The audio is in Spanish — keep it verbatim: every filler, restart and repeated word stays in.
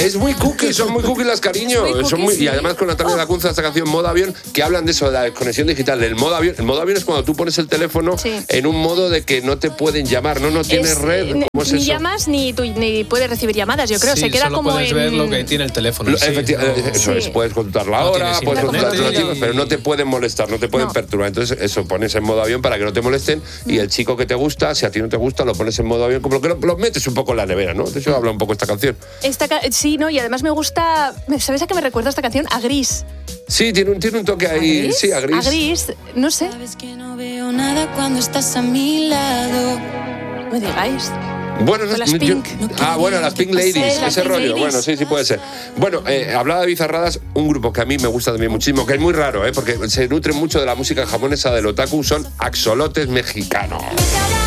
Es muy cookie, son muy cookie las cariño. Muy cookie, son muy, sí. Y además con Natalia Lacunza, esta canción Modo Avión, que hablan de eso, de la desconexión digital, del modo avión. El modo avión es cuando tú pones el teléfono Sí. en un modo de que no te pueden llamar, no, no tienes Es, red. eh, ¿Cómo es ni eso? llamas ni, tú, ni puedes recibir llamadas, yo creo. Sí, Se queda solo como puedes en... ver lo que tiene el teléfono. Lo- Sí, efectivamente, no- eso Sí. es, puedes consultar la No hora, tienes puedes consultar internet los chicos, y- pero no te pueden molestar, no te pueden No. perturbar. Entonces, eso, pones en modo avión para que no te molesten y el chico que te gusta, si a ti no te gusta, lo pones en modo avión, como que lo, lo metes un poco en la nevera, ¿no? De eso habla un poco esta canción. Esta ca- sí, ¿no? Y además me gusta... ¿Sabes a qué me recuerda esta canción? A Gris. Sí, tiene un, tiene un toque ¿A ahí, Gris? sí, a gris. A Gris, no sé, Sabes que no veo nada cuando estás a mi lado. no me digáis. Bueno, no, Con las yo- Pink. ah, bueno, las Pink Ladies, Sí, las ese Pink rollo. Ladies. Bueno, sí, sí puede ser. Bueno, eh, hablaba de Bizarradas, un grupo que a mí me gusta también muchísimo, que es muy raro, ¿eh? Porque se nutre mucho de la música japonesa del otaku, son axolotes mexicanos.